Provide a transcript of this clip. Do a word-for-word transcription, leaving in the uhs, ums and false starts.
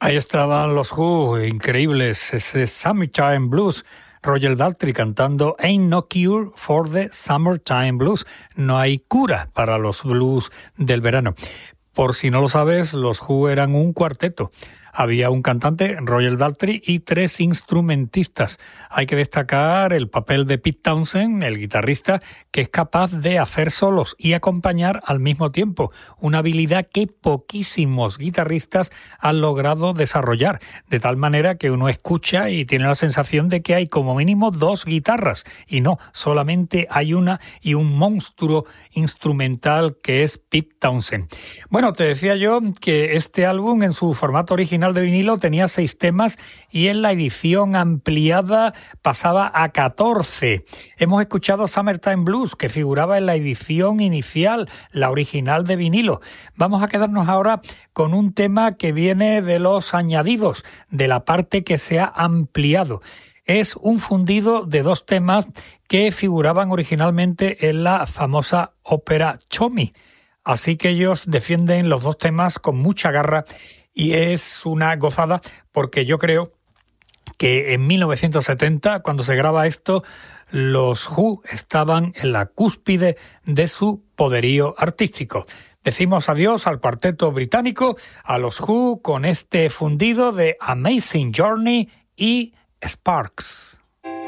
Ahí estaban los Who, increíbles, ese Summertime Blues. Roger Daltrey cantando Ain't No Cure for the Summertime Blues. No hay cura para los blues del verano. Por si no lo sabes, los Who eran un cuarteto. Había un cantante, Roger Daltrey, y tres instrumentistas. Hay que destacar el papel de Pete Townshend, el guitarrista, que es capaz de hacer solos y acompañar al mismo tiempo. Una habilidad que poquísimos guitarristas han logrado desarrollar. De tal manera que uno escucha y tiene la sensación de que hay como mínimo dos guitarras. Y no, solamente hay una y un monstruo instrumental que es Pete Townshend. Bueno, te decía yo que este álbum en su formato original de vinilo tenía seis temas y en la edición ampliada pasaba a catorce. Hemos escuchado Summertime Blues, que figuraba en la edición inicial, la original de vinilo. Vamos a quedarnos ahora con un tema que viene de los añadidos, de la parte que se ha ampliado. Es un fundido de dos temas que figuraban originalmente en la famosa ópera Chomi. Así que ellos defienden los dos temas con mucha garra y es una gozada porque yo creo que en mil novecientos setenta, cuando se graba esto, los Who estaban en la cúspide de su poderío artístico. Decimos adiós al cuarteto británico, a los Who, con este fundido de Amazing Journey y Sparks.